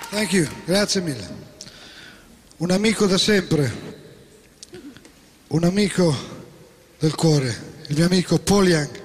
Thank you, grazie mille. Un amico da sempre, un amico del cuore, il mio amico Paul Young.